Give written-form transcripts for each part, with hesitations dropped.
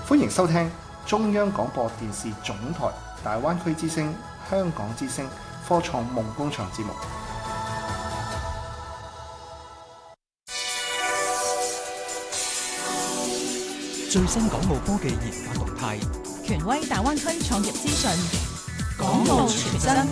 歡迎收聽中央廣播電視總台大灣區之聲、香港之聲科創夢工場節目。 最新港澳科技研發動態， 權威大灣區創業資訊，港澳傳真。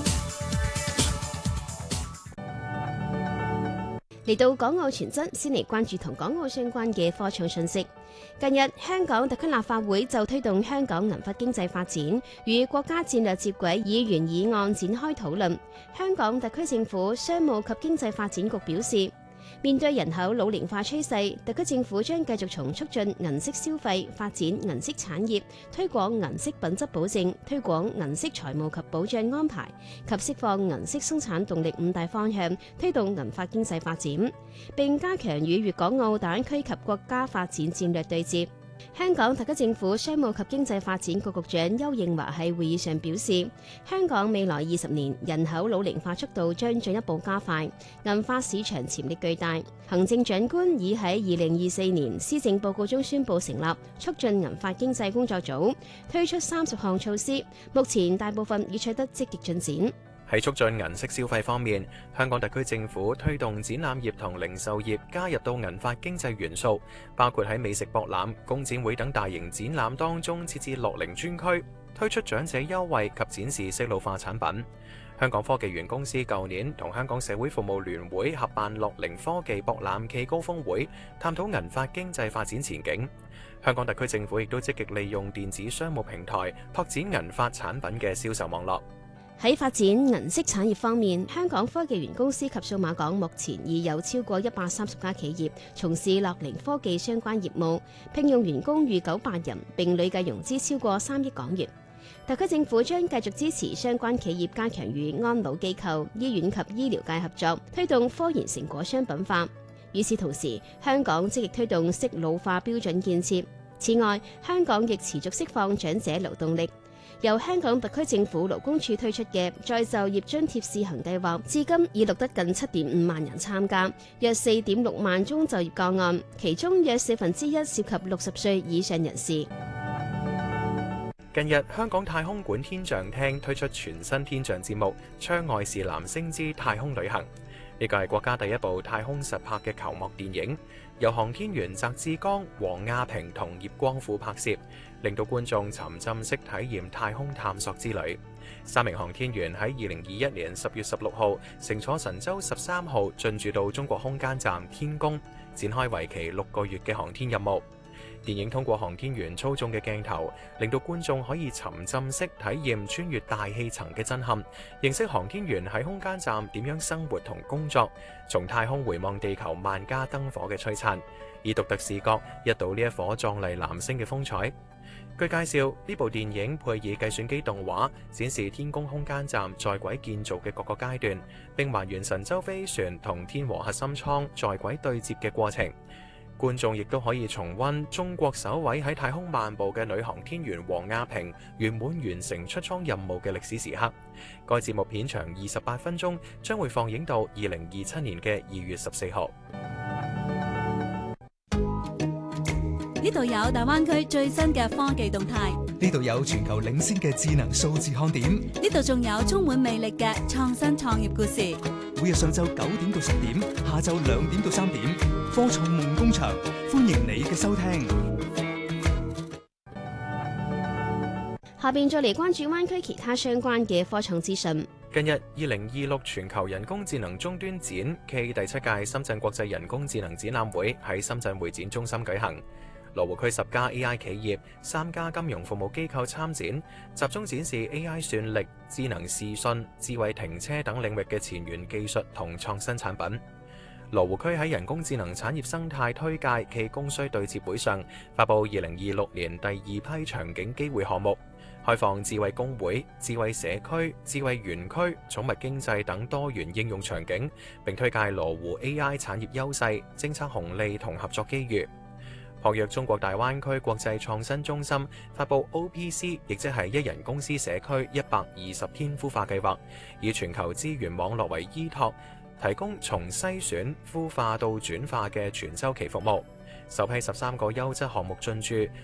嚟到港澳傳真，先嚟關注同港澳相關嘅科創訊息。近日，香港特區立法會就推動香港銀髮經濟發展與國家戰略接軌議員議案展開討論。香港特區政府商務及經濟發展局表示，面對人口老齡化趨勢，特區政府將繼續從促進銀色消費、發展銀色產業、推廣銀色品質保證、推廣銀色財務及保障安排及釋放銀色生產動力5大方向，推動銀髮經濟發展，並加強與粵港澳大灣區及國家發展戰略對接。香港特區政府商務及經濟發展局局長邱應華喺會議上表示，香港未來20年人口老齡化速度將進一步加快，銀髮市場潛力巨大。行政長官已喺2024年施政報告中宣布成立促進銀髮經濟工作組，推出30項措施，目前大部分已取得積極進展。 喺促進銀色消費方面，香港特區政府推動展覽業同零售業加入到銀髮經濟元素，包括喺美食博覽、工展會等大型展覽當中設置樂齡專區，推出長者優惠及展示適老化產品。香港科技園公司舊年同香港社會服務聯會合辦樂齡科技博覽暨高峰會，探討銀髮經濟發展前景。香港特區政府亦都積極利用電子商務平台拓展銀髮產品嘅銷售網絡。 喺發展銀色產業方面，香港科技園公司及數碼港目前已有超過130家企業從事樂齡科技相關業務，聘用員工逾900人，並累計融資超過3億港元。特區政府將繼續支持相關企業加強與安老機構、醫院及醫療界合作，推動科研成果商品化。與此同時，香港積極推動適老化標準建設。此外，香港亦持續釋放長者勞動力。由香港特區政府勞工處推出嘅再就業津貼試行計劃，至今已錄得近7.5萬人參加，約4.6萬宗就業個案，其中約1/4涉及60歲以上人士。 近日，香港太空館天象廳推出全新天象節目《窗外是藍星之太空旅行》，呢個係國家第一部太空實拍嘅球幕電影，由航天員翟志剛、黃亞平同葉光富拍攝，令到觀眾沉浸式體驗太空探索之旅。3名航天員喺2021年10月16號乘坐神舟13號進駐到中國空間站天宮，展開為期6個月嘅航天任務。電影通過航天員操縱嘅鏡頭，令到觀眾可以沉浸式體驗穿越大氣層嘅震撼，認識航天員喺空間站點樣生活同工作，從太空回望地球萬家燈火嘅璀璨，以獨特視覺一睹呢一顆壯麗藍星嘅風采。據介紹，呢部電影配以計算機動畫，展示天宮空間站在軌建造嘅各個階段，並還原神舟飛船同天和核心艙在軌對接嘅過程。觀眾亦都可以重溫中國首位喺太空漫步嘅女航天員黃亞平圓滿完成出艙任務嘅歷史時刻。該節目片長28分鐘，將會放映到2027年嘅2月14號。 呢度有大灣區最新嘅科技動態， 呢度有全球領先嘅智能數字看點， 呢度仲有充滿魅力嘅創新創業故事。 每日上晝9點到10點，下晝2點到3點，科創夢工場，歡迎你嘅收聽。 下邊再嚟關注灣區其他相關嘅科創資訊。 近日，2026全球人工智能終端展暨第7屆深圳國際人工智能展覽會喺深圳會展中心舉行。羅湖區10家 AI 企業、3家金融服務機構參展，集中展示 AI 算力、智能視訊、智慧停車等領域嘅前沿技術同創新產品。羅湖區喺人工智能產業生態推介暨供需對接會上，發布2026年第2批場景機會項目，開放智慧工會、智慧社區、智慧園區、寵物經濟等多元應用場景，並推介羅湖 AI 產業優勢、政策紅利同合作機遇。學約中國大灣區國際創新中心發布 OPC， 亦即係一人公司社區120天孵化計劃，以全球資源網絡為依託，提供從篩選、孵化到轉化嘅全周期服務。首批13個優質項目進駐，